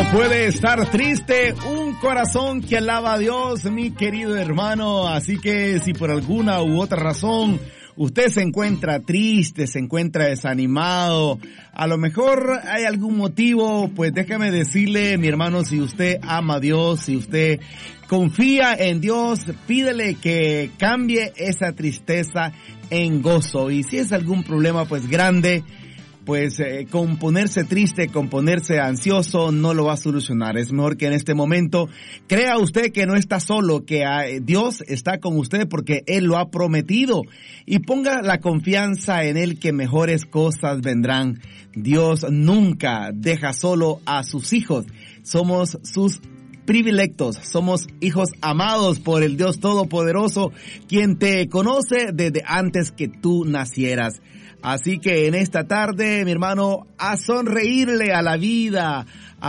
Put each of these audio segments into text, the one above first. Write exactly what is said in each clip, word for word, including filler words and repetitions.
puede estar triste un corazón que alaba a Dios, mi querido hermano. Así que si por alguna u otra razón usted se encuentra triste, se encuentra desanimado, a lo mejor hay algún motivo, pues déjame decirle, mi hermano, si usted ama a Dios, si usted confía en Dios, pídele que cambie esa tristeza en gozo. Y si es algún problema pues grande, pues eh, con ponerse triste, con ponerse ansioso, no lo va a solucionar. Es mejor que en este momento crea usted que no está solo, que eh, Dios está con usted porque Él lo ha prometido. Y ponga la confianza en Él que mejores cosas vendrán. Dios nunca deja solo a sus hijos. Somos sus privilegios, somos hijos amados por el Dios Todopoderoso, quien te conoce desde antes que tú nacieras. Así que en esta tarde, mi hermano, a sonreírle a la vida,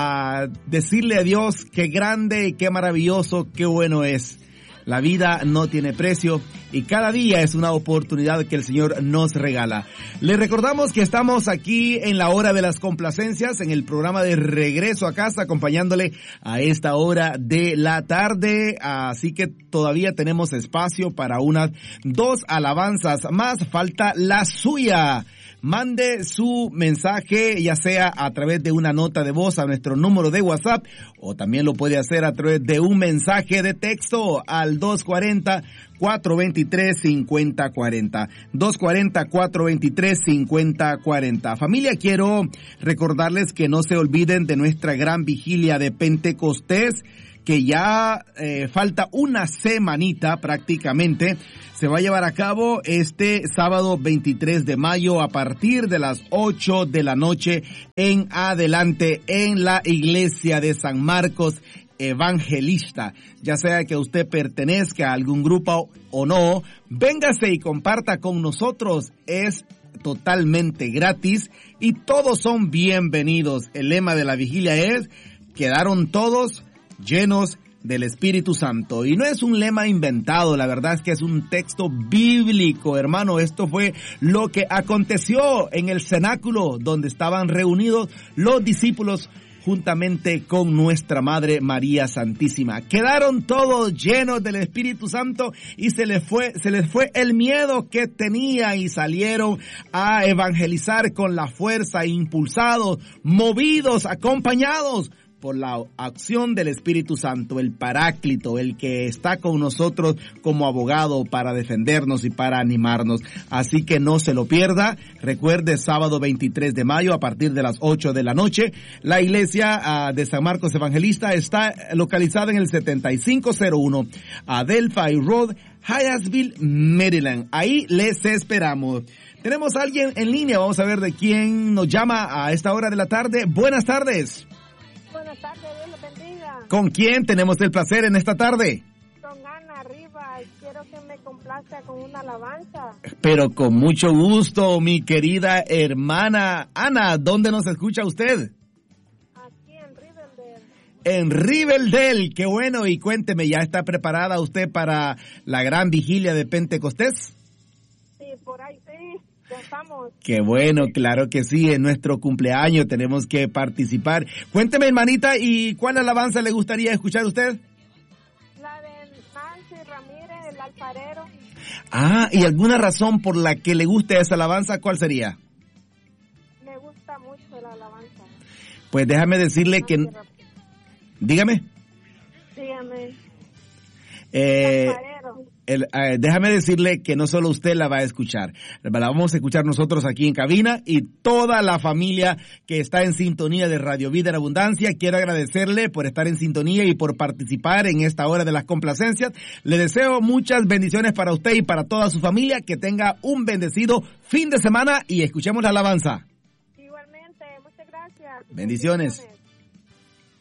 a decirle a Dios qué grande y qué maravilloso, qué bueno es. La vida no tiene precio y cada día es una oportunidad que el Señor nos regala. Les recordamos que estamos aquí en la hora de las complacencias, en el programa de Regreso a Casa, acompañándole a esta hora de la tarde. Así que todavía tenemos espacio para unas dos alabanzas más. Falta la suya. Mande su mensaje, ya sea a través de una nota de voz a nuestro número de WhatsApp, o también lo puede hacer a través de un mensaje de texto al dos cuarenta, cuatro veintitrés, cincuenta cuarenta. dos cuarenta, cuatro veintitrés, cincuenta cuarenta. Familia, quiero recordarles que no se olviden de nuestra gran vigilia de Pentecostés, que ya eh, falta una semanita prácticamente. Se va a llevar a cabo este sábado veintitrés de mayo a partir de las ocho de la noche en adelante en la iglesia de San Marcos Evangelista. Ya sea que usted pertenezca a algún grupo o no, véngase y comparta con nosotros. Es totalmente gratis y todos son bienvenidos. El lema de la vigilia es: quedaron todos llenos del Espíritu Santo. Y no es un lema inventado, la verdad es que es un texto bíblico, hermano. Esto fue lo que aconteció en el cenáculo donde estaban reunidos los discípulos juntamente con nuestra Madre María Santísima. Quedaron todos llenos del Espíritu Santo y se les fue, se les fue el miedo que tenían y salieron a evangelizar con la fuerza, impulsados, movidos, acompañados por la acción del Espíritu Santo, el Paráclito, el que está con nosotros como abogado para defendernos y para animarnos. Así que no se lo pierda. Recuerde, sábado veintitrés de mayo a partir de las ocho de la noche. La iglesia uh, de San Marcos Evangelista está localizada en el setenta y cinco cero uno Adelphi Road, Hyattsville, Maryland. Ahí les esperamos. Tenemos a alguien en línea. Vamos a ver de quién nos llama a esta hora de la tarde. Buenas tardes. Buenas tardes, Dios los bendiga. ¿Con quién tenemos el placer en esta tarde? Con Ana Rivas. Quiero que me complazca con una alabanza. Pero con mucho gusto, mi querida hermana. Ana, ¿dónde nos escucha usted? Aquí en Riverdale. En Riverdale, qué bueno. Y cuénteme, ¿ya está preparada usted para la gran vigilia de Pentecostés? Sí, por ahí sí. Ya estamos. Qué bueno, claro que sí, en nuestro cumpleaños tenemos que participar. Cuénteme, hermanita, ¿y cuál alabanza le gustaría escuchar a usted? La de Nancy Ramírez, el alfarero. Ah, ¿y alguna razón por la que le guste esa alabanza? ¿Cuál sería? Me gusta mucho la alabanza. Pues déjame decirle que... Dígame. Dígame. Eh... El alfarero. El, eh, déjame decirle que no solo usted la va a escuchar, la vamos a escuchar nosotros aquí en cabina y toda la familia que está en sintonía de Radio Vida en Abundancia. Quiero agradecerle por estar en sintonía y por participar en esta hora de las complacencias. Le deseo muchas bendiciones para usted y para toda su familia, que tenga un bendecido fin de semana y escuchemos la alabanza. Igualmente, muchas gracias. Bendiciones. Bendiciones.